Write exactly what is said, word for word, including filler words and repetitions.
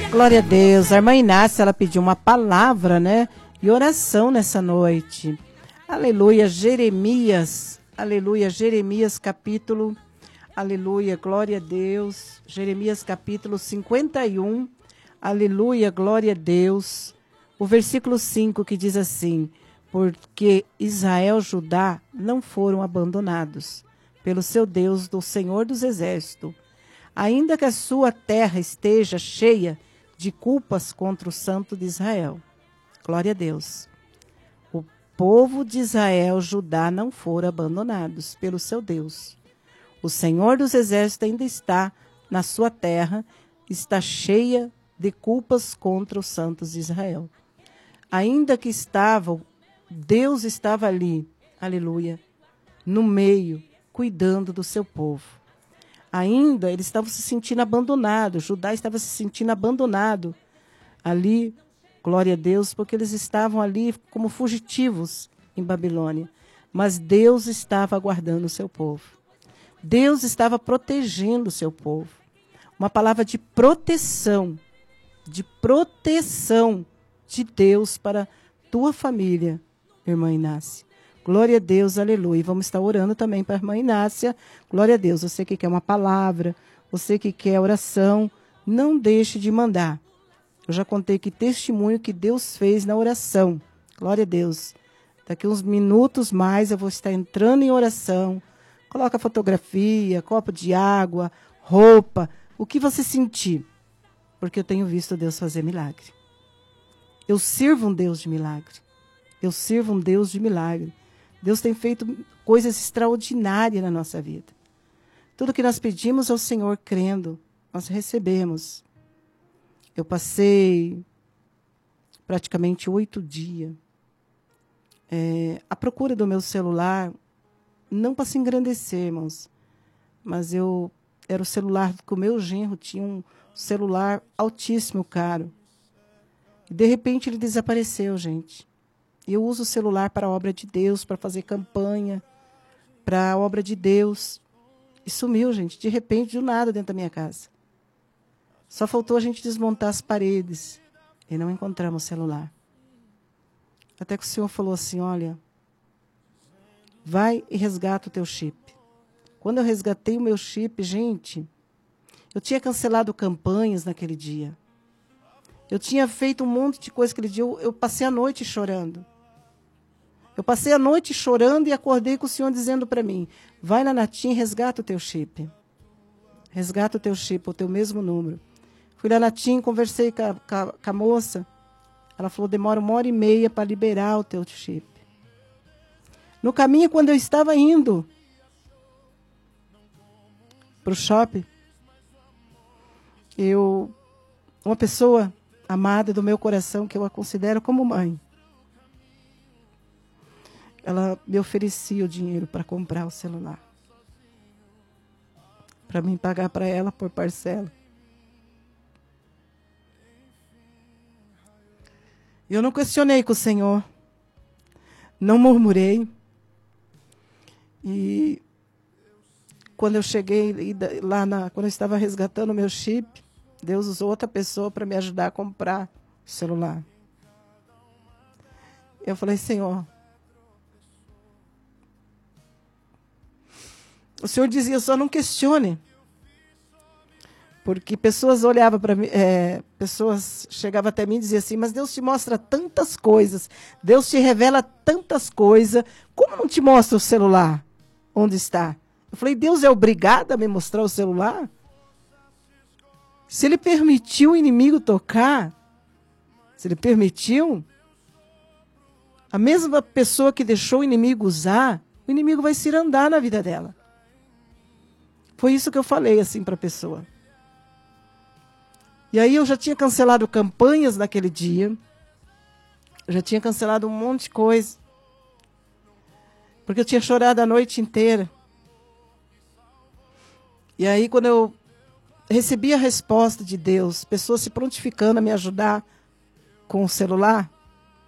Glória a Deus. A irmã Inácia, ela pediu uma palavra, né? E oração nessa noite. Aleluia, Jeremias. Aleluia, Jeremias capítulo. Aleluia, glória a Deus. Jeremias capítulo cinquenta e um. Aleluia, glória a Deus. O versículo cinco que diz assim: porque Israel e Judá não foram abandonados pelo seu Deus, do Senhor dos Exércitos. Ainda que a sua terra esteja cheia de culpas contra o Santo de Israel. Glória a Deus. O povo de Israel, Judá, não foram abandonados pelo seu Deus. O Senhor dos Exércitos ainda está na sua terra, está cheia de culpas contra os santos de Israel. Ainda que estava, Deus estava ali, aleluia, no meio, cuidando do seu povo. Ainda eles estavam se sentindo abandonados, Judá estava se sentindo abandonado ali, glória a Deus, porque eles estavam ali como fugitivos em Babilônia. Mas Deus estava aguardando o seu povo. Deus estava protegendo o seu povo. Uma palavra de proteção, de proteção de Deus para tua família, irmã Inácia. Glória a Deus, aleluia. E vamos estar orando também para a irmã Inácia. Glória a Deus. Você que quer uma palavra, você que quer oração, não deixe de mandar. Eu já contei que testemunho que Deus fez na oração. Glória a Deus. Daqui uns minutos mais eu vou estar entrando em oração. Coloca fotografia, copo de água, roupa, o que você sentir. Porque eu tenho visto Deus fazer milagre. Eu sirvo um Deus de milagre. Eu sirvo um Deus de milagre. Deus tem feito coisas extraordinárias na nossa vida. Tudo que nós pedimos ao Senhor crendo, nós recebemos. Eu passei praticamente oito dias é, à procura do meu celular, não para se engrandecer, irmãos, mas eu era o celular que o meu genro tinha, um celular altíssimo, caro. E de repente ele desapareceu, gente. Eu uso o celular para a obra de Deus, para fazer campanha, para a obra de Deus. E sumiu, gente, de repente, do nada, dentro da minha casa. Só faltou a gente desmontar as paredes e não encontramos o celular. Até que o Senhor falou assim, olha, vai e resgata o teu chip. Quando eu resgatei o meu chip, gente, eu tinha cancelado campanhas naquele dia. Eu tinha feito um monte de coisa aquele dia, eu, eu passei a noite chorando. Eu passei a noite chorando e acordei com o Senhor dizendo para mim, vai na Natim e resgata o teu chip. Resgata o teu chip, o teu mesmo número. Fui lá na Natim, conversei com a, com, a, com a moça. Ela falou, demora uma hora e meia para liberar o teu chip. No caminho, quando eu estava indo para o shopping, eu, uma pessoa amada do meu coração, que eu a considero como mãe, ela me oferecia o dinheiro para comprar o celular. Para mim pagar para ela por parcela. Eu não questionei com o Senhor. Não murmurei. E quando eu cheguei lá, na, quando eu estava resgatando o meu chip, Deus usou outra pessoa para me ajudar a comprar o celular. Eu falei, Senhor, o Senhor dizia, só não questione. Porque pessoas olhavam para mim, é, pessoas chegavam até mim e diziam assim, mas Deus te mostra tantas coisas, Deus te revela tantas coisas, como não te mostra o celular? Onde está? Eu falei, Deus é obrigado a me mostrar o celular? Se Ele permitiu o inimigo tocar, se Ele permitiu, a mesma pessoa que deixou o inimigo usar, o inimigo vai se irandar na vida dela. Foi isso que eu falei assim para a pessoa. E aí eu já tinha cancelado campanhas naquele dia. Eu já tinha cancelado um monte de coisa. Porque eu tinha chorado a noite inteira. E aí quando eu recebi a resposta de Deus, pessoas se prontificando a me ajudar com o celular,